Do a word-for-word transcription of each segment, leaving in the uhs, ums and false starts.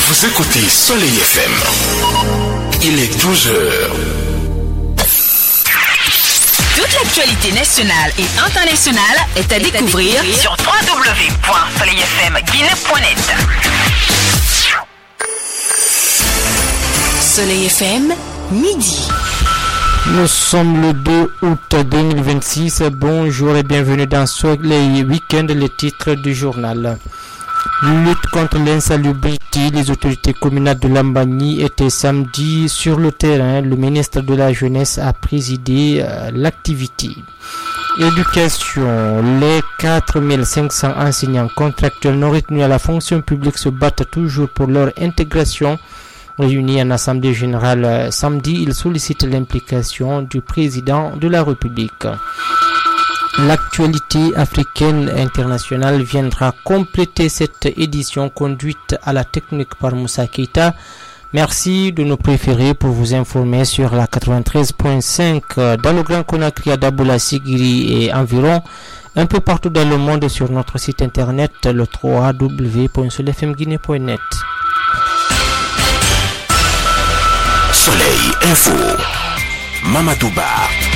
Vous écoutez Soleil F M. Il est douze heures. Toute l'actualité nationale et internationale est à découvrir sur w w w point soleil f m guinée point net. Soleil F M, midi. Nous sommes le deux août deux mille vingt-six. Bonjour et bienvenue dans Soleil Week-end, les titres du journal. Lutte contre l'insalubrité, les autorités communales de Lambani étaient samedi sur le terrain. Le ministre de la Jeunesse a présidé euh, l'activité. Éducation, les quatre mille cinq cents enseignants contractuels non retenus à la fonction publique se battent toujours pour leur intégration. Réunis en assemblée générale euh, samedi, ils sollicitent l'implication du président de la République. L'actualité africaine internationale viendra compléter cette édition conduite à la technique par Moussa Keita. Merci de nous préférer pour vous informer sur la quatre-vingt-treize point cinq dans le Grand Conakry, à Daboula, Sigiri et environ, un peu partout dans le monde sur notre site internet le w w w point soleil f m guinée point net. Soleil Info. Mamadouba.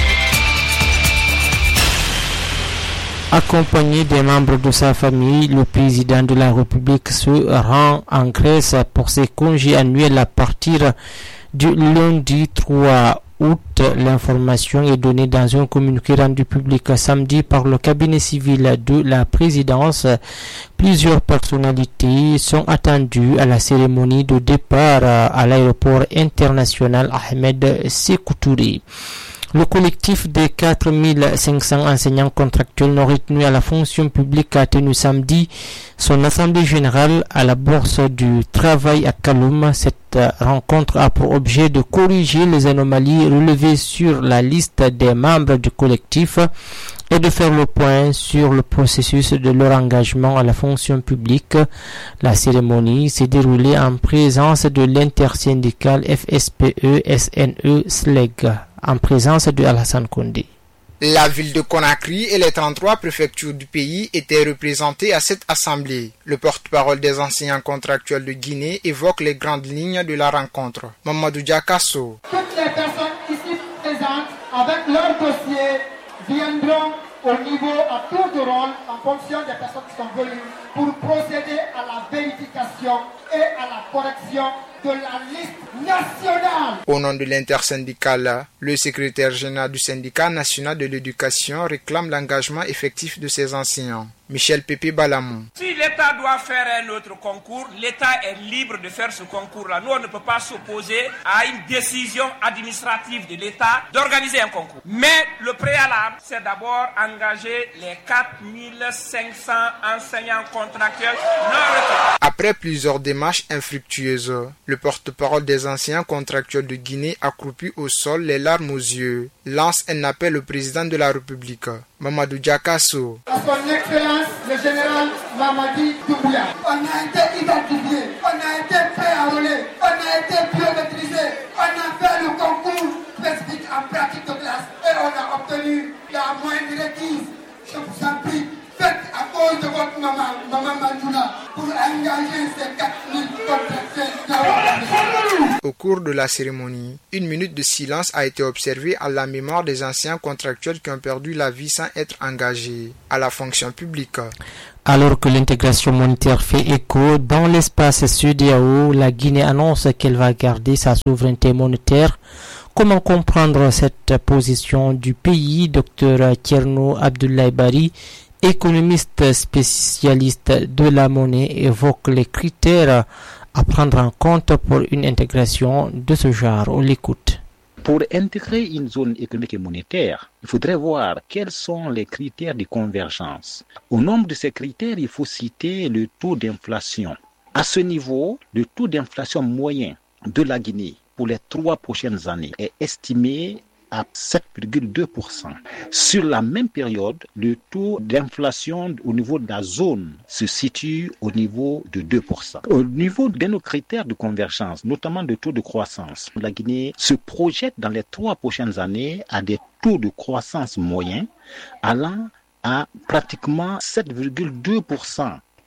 Accompagné des membres de sa famille, le président de la République se rend en Grèce pour ses congés annuels à partir du lundi trois août. L'information est donnée dans un communiqué rendu public samedi par le cabinet civil de la présidence. Plusieurs personnalités sont attendues à la cérémonie de départ à l'aéroport international Ahmed Sékou Touré. Le collectif des quatre mille cinq cents enseignants contractuels non retenus à la fonction publique a tenu samedi son assemblée générale à la Bourse du Travail à Kaloum. Cette rencontre a pour objet de corriger les anomalies relevées sur la liste des membres du collectif et de faire le point sur le processus de leur engagement à la fonction publique. La cérémonie s'est déroulée en présence de l'intersyndicale F S P E S N E S L E G, en présence de Alassane Condé. La ville de Conakry et les trente-trois préfectures du pays étaient représentées à cette assemblée. Le porte-parole des enseignants contractuels de Guinée évoque les grandes lignes de la rencontre. Mamadou Diakasso. Toutes les personnes ici présentes avec leur dossier viendront au niveau à tour de rôle en fonction des personnes qui sont venues pour procéder à la vérification et à la correction de la liste nationale. Au nom de l'intersyndicale, le secrétaire général du syndicat national de l'éducation réclame l'engagement effectif de ses enseignants. Michel Pépé Balamou. Si l'État doit faire un autre concours, l'État est libre de faire ce concours-là. Nous, on ne peut pas s'opposer à une décision administrative de l'État d'organiser un concours. Mais le préalable, c'est d'abord engager les quatre mille cinq cents enseignants contractuels non retenus. Après plusieurs démarches infructueuses, le porte-parole des enseignants contractuels de Guinée, accroupi au sol, les larmes aux yeux, lance un appel au président de la République, Mamadou Diakasso. À son excellence, le général Mamadi Doumbouya. On a été identifié, on a été préenrôlé, on a été biométrisé, on a fait le concours spécifique en pratique de classe et on a obtenu la moyenne requise. Je vous en prie, faites à cause de votre maman, maman Mandouna, pour engager ces quatre mille contractuels. Au cours de la cérémonie, une minute de silence a été observée à la mémoire des anciens contractuels qui ont perdu la vie sans être engagés à la fonction publique. Alors que l'intégration monétaire fait écho dans l'espace C E D E A O, la Guinée annonce qu'elle va garder sa souveraineté monétaire. Comment comprendre cette position du pays? Docteur Tierno Abdoulaye Bari, économiste spécialiste de la monnaie, évoque les critères à prendre en compte pour une intégration de ce genre. On l'écoute. Pour intégrer une zone économique et monétaire, il faudrait voir quels sont les critères de convergence. Au nombre de ces critères, il faut citer le taux d'inflation. À ce niveau, le taux d'inflation moyen de la Guinée pour les trois prochaines années est estimé à sept virgule deux pour cent. Sur la même période, le taux d'inflation au niveau de la zone se situe au niveau de deux pour cent. Au niveau de nos critères de convergence, notamment le taux de croissance, la Guinée se projette dans les trois prochaines années à des taux de croissance moyens allant à pratiquement sept virgule deux pour cent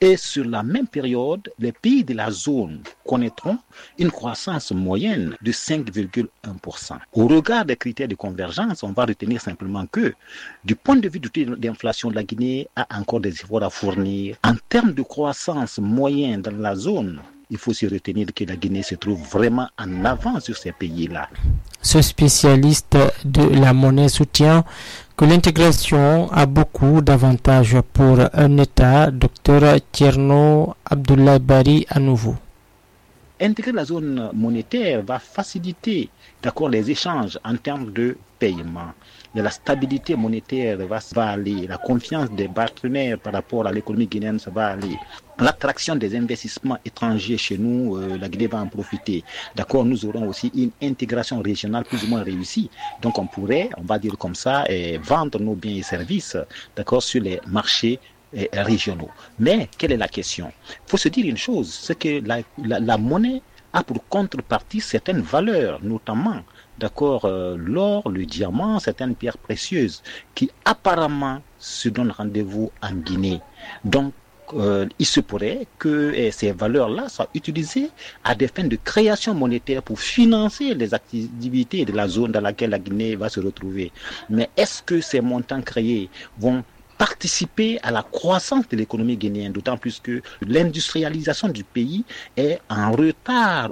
Et sur la même période, les pays de la zone connaîtront une croissance moyenne de cinq virgule un pour cent. Au regard des critères de convergence, on va retenir simplement que, du point de vue du taux d'inflation, la Guinée a encore des efforts à fournir. En termes de croissance moyenne dans la zone, il faut se retenir que la Guinée se trouve vraiment en avance sur ces pays-là. Ce spécialiste de la monnaie soutient que l'intégration a beaucoup d'avantages pour un État. Docteur Thierno Abdoulaye Bari à nouveau. Intégrer la zone monétaire va faciliter d'accord, les échanges en termes de paiement. Et la stabilité monétaire va, va aller, la confiance des partenaires par rapport à l'économie guinéenne, ça va aller. L'attraction des investissements étrangers chez nous, euh, la Guinée va en profiter. D'accord, nous aurons aussi une intégration régionale plus ou moins réussie. Donc on pourrait, on va dire comme ça, eh, vendre nos biens et services, d'accord, sur les marchés eh, régionaux. Mais quelle est la question? Il faut se dire une chose, c'est que la, la, la monnaie a pour contrepartie certaines valeurs, notamment d'accord, euh, l'or, le diamant, certaines pierres précieuses qui apparemment se donnent rendez-vous en Guinée. Donc, euh, il se pourrait que eh, ces valeurs-là soient utilisées à des fins de création monétaire pour financer les activités de la zone dans laquelle la Guinée va se retrouver. Mais est-ce que ces montants créés vont participer à la croissance de l'économie guinéenne, d'autant plus que l'industrialisation du pays est en retard.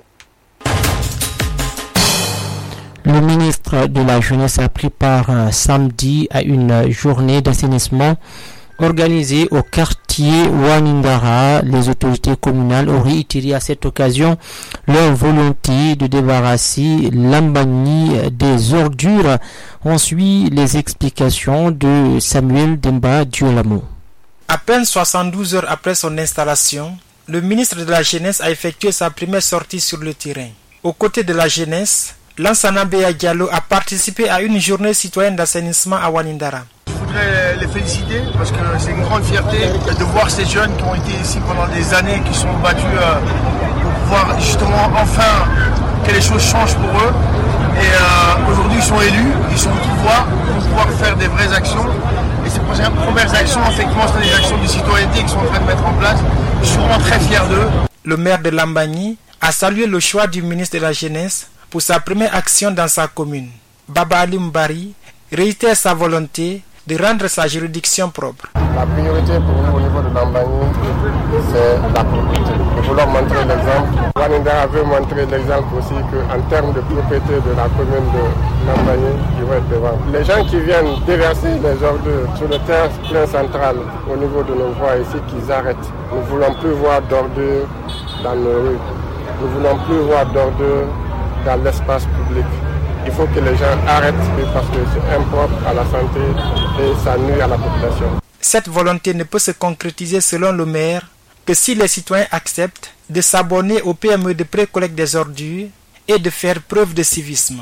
Le ministre de la Jeunesse a pris part euh, samedi à une journée d'assainissement organisée au quartier Wanindara. Les autorités communales ont réitéré à cette occasion leur volonté de débarrasser Lambani des ordures. On suit les explications de Samuel Demba Diolamo. À peine soixante-douze heures après son installation, le ministre de la Jeunesse a effectué sa première sortie sur le terrain. Aux côtés de la jeunesse, Lansana Beya Diallo a participé à une journée citoyenne d'assainissement à Wanindara. Je voudrais les féliciter parce que c'est une grande fierté de voir ces jeunes qui ont été ici pendant des années, qui sont battus pour pouvoir justement enfin que les choses changent pour eux. Et euh, aujourd'hui ils sont élus, ils sont au pouvoir, ils vont pouvoir faire des vraies actions. Et ces premières actions, effectivement, c'est des actions de citoyenneté qu'ils sont en train de mettre en place. Je suis vraiment très fier d'eux. Le maire de Lambani a salué le choix du ministre de la Jeunesse pour sa première action dans sa commune. Baba Ali Mbari réitère sa volonté de rendre sa juridiction propre. La priorité pour nous au niveau de Lambani, c'est la propriété. Nous voulons montrer l'exemple. Wanindara veut montrer l'exemple aussi qu'en termes de propriété de la commune de Lambani, ils vont être devant. Les gens qui viennent déverser les ordures sur le terrain plein central au niveau de nos voies ici, qu'ils arrêtent. Nous ne voulons plus voir d'ordures dans nos rues. Nous ne voulons plus voir d'ordures dans l'espace public. Il faut que les gens arrêtent parce que c'est impropre à la santé et ça nuit à la population. Cette volonté ne peut se concrétiser selon le maire que si les citoyens acceptent de s'abonner au P M E de pré-collecte des ordures et de faire preuve de civisme.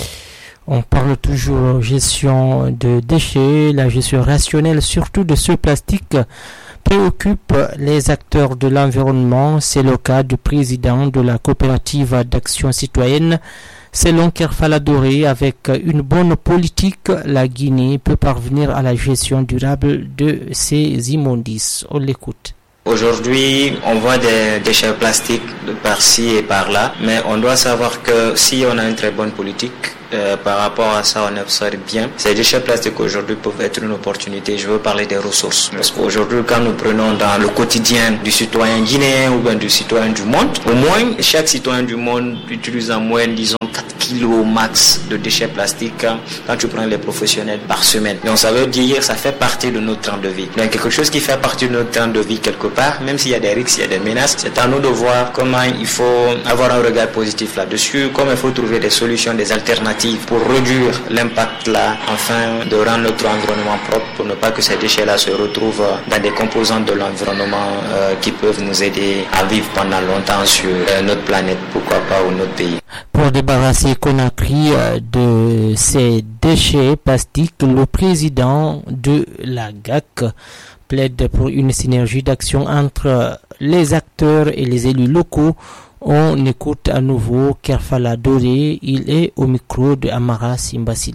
On parle toujours gestion de déchets, la gestion rationnelle surtout de ce plastique préoccupe les acteurs de l'environnement. C'est le cas du président de la coopérative d'action citoyenne. Selon Kerfala Doré, avec une bonne politique, la Guinée peut parvenir à la gestion durable de ses immondices. On l'écoute. Aujourd'hui, on voit des déchets plastiques de par-ci et par-là, mais on doit savoir que si on a une très bonne politique, euh, par rapport à ça, on observe bien. Ces déchets plastiques aujourd'hui peuvent être une opportunité. Je veux parler des ressources. Parce qu'aujourd'hui, quand nous prenons dans le quotidien du citoyen guinéen ou bien du citoyen du monde, au moins, chaque citoyen du monde utilise en moyenne, disons, quatre kilos max de déchets plastiques quand tu prends les professionnels par semaine. Donc ça veut dire ça fait partie de notre train de vie. Donc quelque chose qui fait partie de notre train de vie quelque part, même s'il y a des risques, il y a des menaces, c'est à nous de voir comment il faut avoir un regard positif là-dessus, comment il faut trouver des solutions, des alternatives pour réduire l'impact là, afin de rendre notre environnement propre pour ne pas que ces déchets-là se retrouvent dans des composantes de l'environnement euh, qui peuvent nous aider à vivre pendant longtemps sur euh, notre planète, pourquoi pas, ou notre pays. Pour débarrasser Conakry de ces déchets plastiques, le président de la G A C plaide pour une synergie d'action entre les acteurs et les élus locaux. On écoute à nouveau Kerfala Doré, il est au micro de Amara Simbasila.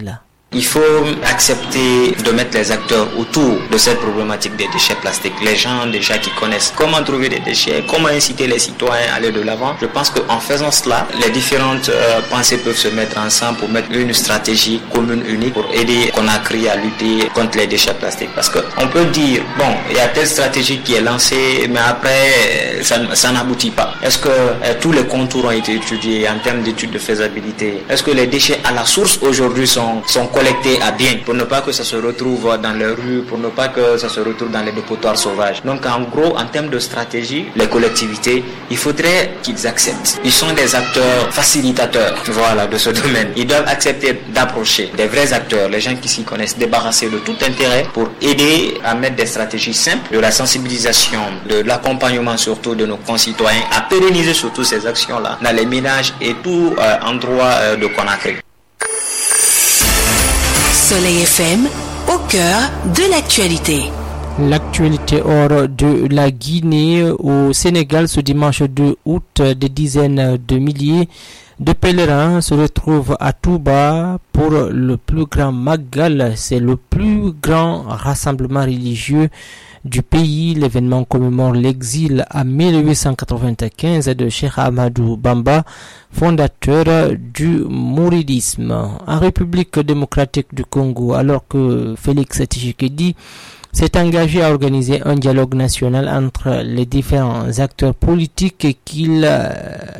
Il faut accepter de mettre les acteurs autour de cette problématique des déchets plastiques. Les gens déjà qui connaissent comment trouver des déchets, comment inciter les citoyens à aller de l'avant. Je pense qu'en faisant cela, les différentes euh, pensées peuvent se mettre ensemble pour mettre une stratégie commune unique pour aider Conakry à lutter contre les déchets plastiques. Parce qu'on peut dire, bon, il y a telle stratégie qui est lancée, mais après, ça, ça n'aboutit pas. Est-ce que euh, tous les contours ont été étudiés en termes d'études de faisabilité? Est-ce que les déchets à la source aujourd'hui sont, sont collectés à bien pour ne pas que ça se retrouve dans les rues, pour ne pas que ça se retrouve dans les dépotoirs sauvages? Donc en gros, en termes de stratégie, les collectivités, il faudrait qu'ils acceptent. Ils sont des acteurs facilitateurs, voilà, de ce domaine. Ils doivent accepter d'approcher des vrais acteurs, les gens qui s'y connaissent, débarrasser de tout intérêt pour aider à mettre des stratégies simples, de la sensibilisation, de l'accompagnement surtout de nos concitoyens, à pérenniser surtout ces actions-là dans les ménages et tout euh, endroit euh, de Conakry. Soleil F M, au cœur de l'actualité. L'actualité hors de la Guinée. Au Sénégal, ce dimanche deux août, des dizaines de milliers de pèlerins se retrouvent à Touba pour le plus grand Magal. C'est le plus grand rassemblement religieux du pays. L'événement commémore l'exil à mille huit cent quatre-vingt-quinze de Cheikh Ahmadou Bamba, fondateur du mouridisme. En République démocratique du Congo, alors que Félix Tshisekedi s'est engagé à organiser un dialogue national entre les différents acteurs politiques et qu'il euh,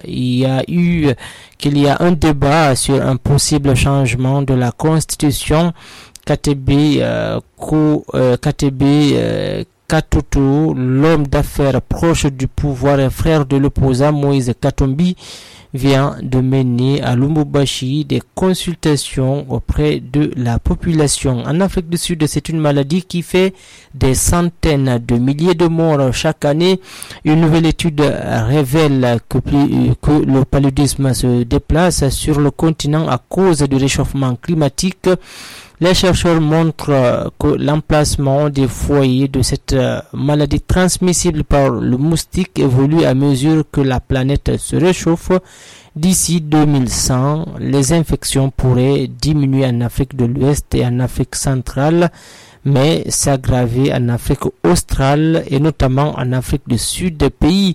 y a eu qu'il y a un débat sur un possible changement de la constitution. K T B euh, Ko, euh, K T B euh, Katoto, l'homme d'affaires proche du pouvoir et frère de l'opposant Moïse Katumbi, vient de mener à Lubumbashi des consultations auprès de la population. En Afrique du Sud, c'est une maladie qui fait des centaines de milliers de morts chaque année. Une nouvelle étude révèle que, plus, que le paludisme se déplace sur le continent à cause du réchauffement climatique. Les chercheurs montrent que l'emplacement des foyers de cette maladie transmissible par le moustique évolue à mesure que la planète se réchauffe. D'ici deux mille cent, les infections pourraient diminuer en Afrique de l'Ouest et en Afrique centrale, mais s'aggraver en Afrique australe et notamment en Afrique du Sud, des pays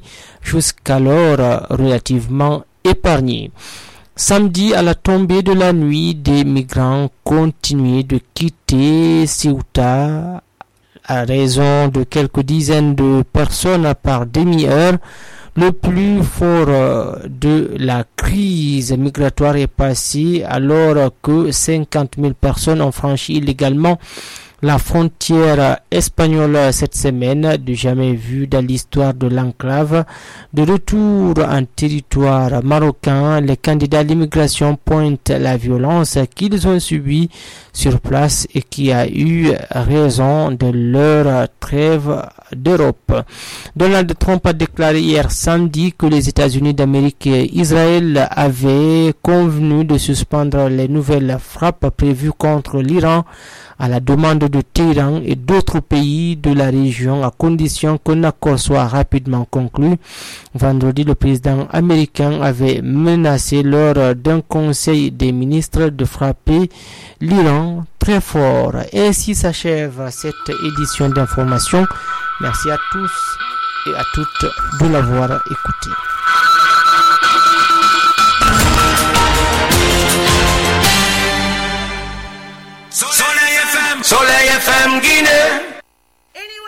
jusqu'alors relativement épargnés. Samedi, à la tombée de la nuit, des migrants continuaient de quitter Ceuta à raison de quelques dizaines de personnes par demi-heure. Le plus fort de la crise migratoire est passé alors que cinquante mille personnes ont franchi illégalement la frontière espagnole cette semaine, du jamais vu dans l'histoire de l'enclave. De retour en territoire marocain, les candidats à l'immigration pointent la violence qu'ils ont subie sur place et qui a eu raison de leur trêve d'Europe. Donald Trump a déclaré hier samedi que les États-Unis d'Amérique et Israël avaient convenu de suspendre les nouvelles frappes prévues contre l'Iran à la demande de Téhéran et d'autres pays de la région à condition qu'un accord soit rapidement conclu. Vendredi, le président américain avait menacé lors d'un conseil des ministres de frapper l'Iran très fort. Et ainsi s'achève cette édition d'information. Merci à tous et à toutes de l'avoir écouté. Soleil F M, Soleil F M Guinée.